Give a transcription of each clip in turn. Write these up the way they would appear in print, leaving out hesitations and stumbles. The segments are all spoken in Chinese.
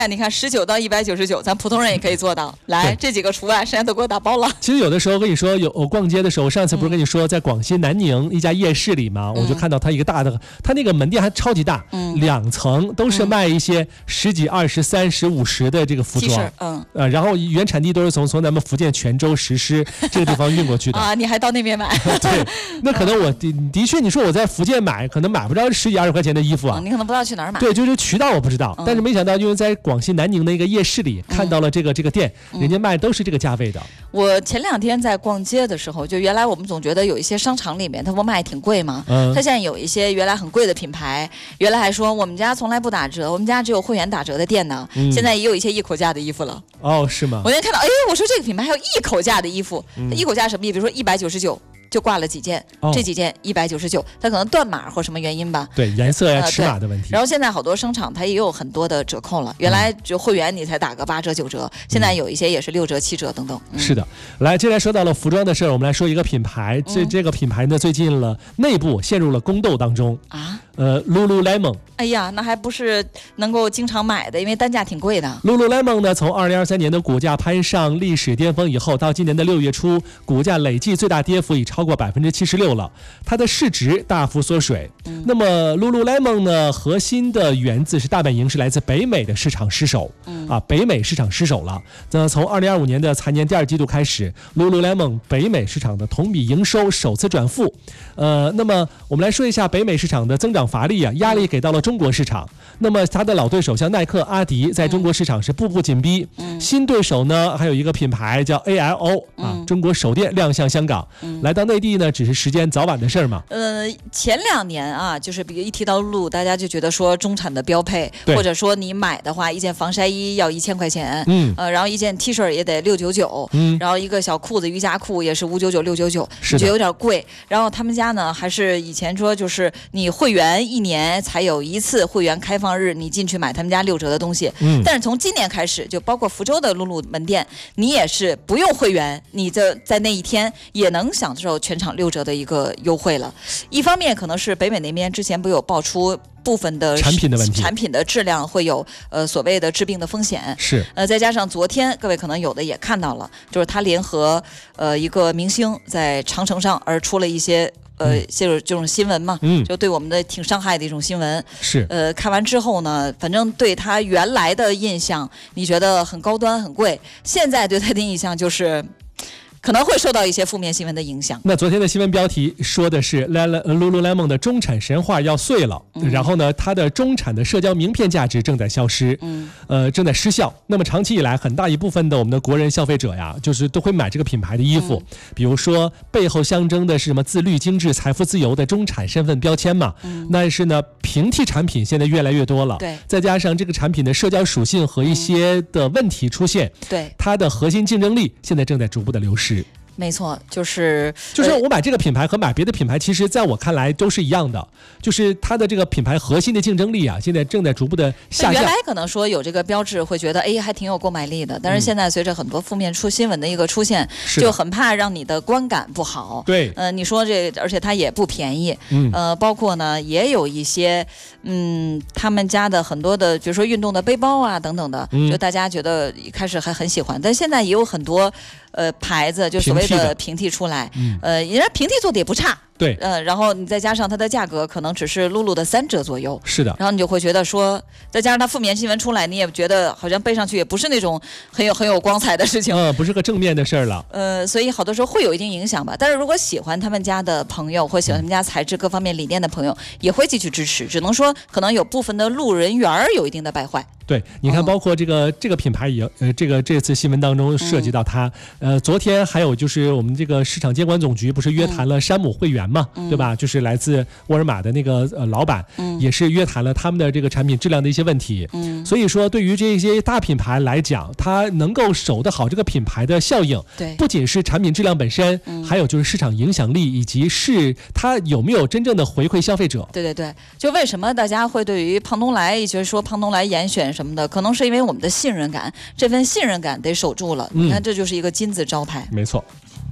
你看19到199，咱普通人也可以做到。来，这几个除外，剩下都给我打包了。 其实有的时候跟你说，我逛街的时候，上次不是跟你说，在广西南宁一家夜市里嘛，我就看到它一个大的，它那个门店还超级大，2层都是卖一些10几、20、30、50的这个服装，然后原产地都是从咱们福建泉州石狮这个地方运过去的啊，你还到那边买？ 对，那可能我的确，你说我在福建买，可能买不着10几、20块钱的衣服啊， 你可能不知道去哪儿买。 对，就是渠道我不知道，但是没想到，因为在广西南宁的一个夜市里看到了这个店，人家卖都是这个价位的。 我前2天在逛街的时候，就原来我们总觉得有一些商场里面它不卖挺贵吗？它现在有一些原来很贵的品牌，原来还说我们家从来不打折，我们家只有会员打折的店呢，现在也有一些一口价的衣服了。 哦，是吗？ 我那天看到，我说这个品牌还有一口价的衣服，一口价什么意思？比如说199。就挂了几件，这几件199，它可能断码或什么原因吧。 对，颜色呀、尺码的问题。 然后现在好多商场它也有很多的折扣了，原来就会员你才打个8折9折，现在有一些也是6折7折等等。 是的，来，接下来说到了服装的事儿，我们来说一个品牌，这个品牌呢最近内部陷入了宫斗当中啊。Lululemon， 哎呀，那还不是能够经常买的，因为单价挺贵的。 Lululemon 呢，从2023年的股价攀上历史巅峰以后，到今年的6月初，股价累计最大跌幅已超过76%了，它的市值大幅缩水。那么 Lululemon 呢，核心的源自是大本营是来自北美的市场失守，北美市场失守了。那从2025年的财年第2季度开始 ，Lululemon 北美市场的同比营收首次转负。那么我们来说一下北美市场的增长乏力啊，压力给到了中国市场。那么它的老对手像耐克、阿迪，在中国市场是步步紧逼。新对手呢，还有一个品牌叫 ALO 啊，中国首店亮相香港，来到内地呢，只是时间早晚的事儿嘛。 前2年啊，就是比如一提到露，大家就觉得说中产的标配，或者说你买的话，一件防晒衣要1000块钱，然后一件 T 恤也得699，然后一个小裤子瑜伽裤也是599、699，觉得有点贵。然后他们家呢，还是以前说就是你会员1年才有1次会员开放日，你进去买他们家6折的东西。但是从今年开始，就包括福州的露露门店，你也是不用会员，你在那一天也能享受全场6折的一个优惠了。一方面可能是北美那边之前不有爆出部分的产品的问题， 产品的质量会有所谓的致病的风险， 是再加上昨天各位可能有的也看到了，就是他联合一个明星在长城上而出了一些这种新闻嘛，就对我们的挺伤害的一种新闻。 是看完之后呢，反正对他原来的印象你觉得很高端很贵，现在对他的印象就是可能会受到一些负面新闻的影响。 那昨天的新闻标题说的是 Lululemon 的中产神话要碎了，然后呢，它的中产的社交名片价值正在消失，正在失效。那么长期以来，很大一部分的我们的国人消费者呀，就是都会买这个品牌的衣服，比如说背后象征的是什么自律、精致、财富自由的中产身份标签嘛。但是呢，平替产品现在越来越多了， 对， 再加上这个产品的社交属性和一些的问题出现， 对， 它的核心竞争力现在正在逐步的流失。 没错，就是我买这个品牌和买别的品牌，其实在我看来都是一样的，就是它的这个品牌核心的竞争力啊，现在正在逐步的下降。 原来可能说有这个标志会觉得还挺有购买力的，但是现在随着很多负面新闻的一个出现，就很怕让你的观感不好。 对， 你说而且它也不便宜，包括呢也有一些他们家的很多的，比如说运动的背包啊等等的，就大家觉得一开始还很喜欢，但现在也有很多牌子就所谓的平替出来，人家平替做的也不差。 对， 然后你再加上它的价格可能只是露露的3折左右， 是的， 然后你就会觉得说，再加上它负面新闻出来，你也觉得好像背上去也不是那种很有光彩的事情， 不是个正面的事儿了。 所以好多时候会有一定影响吧。但是如果喜欢他们家的朋友或喜欢他们家材质各方面理念的朋友，也会继续支持。只能说可能有部分的路人缘有一定的败坏。 对，你看，包括这个品牌也这次新闻当中涉及到它，昨天还有就是我们这个市场监管总局不是约谈了山姆会员嘛，对吧？就是来自沃尔玛的那个老板，也是约谈了他们的这个产品质量的一些问题。所以说对于这些大品牌来讲，它能够守得好这个品牌的效应， 对， 不仅是产品质量本身，还有就是市场影响力，以及是它有没有真正的回馈消费者。 对对对，就为什么大家会对于胖东来觉得说胖东来严选什么的，可能是因为我们的信任感，这份信任感得守住了。你看，这就是一个金字招牌。 没错。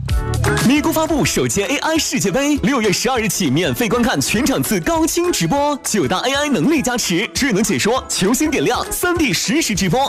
咪咕发布首届 AI 世界杯，6月12日起免费观看全场次高清直播，9大 AI 能力加持，智能解说，球星点亮，3D实时直播。